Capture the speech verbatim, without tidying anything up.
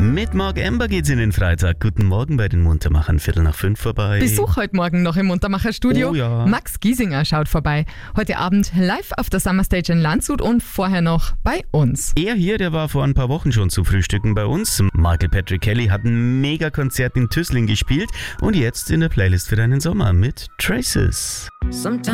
Mit Marc Ember geht's in den Freitag. Guten Morgen bei den Muntermachern, Viertel nach fünf vorbei. Besuch heute Morgen noch im Muntermacher-Studio. Oh ja. Max Giesinger schaut vorbei. Heute Abend live auf der Summer Stage in Landshut und vorher noch bei uns. Er hier, der war vor ein paar Wochen schon zu Frühstücken bei uns. Michael Patrick Kelly hat ein Mega-Konzert in Tüßling gespielt und jetzt in der Playlist für deinen Sommer mit Traces.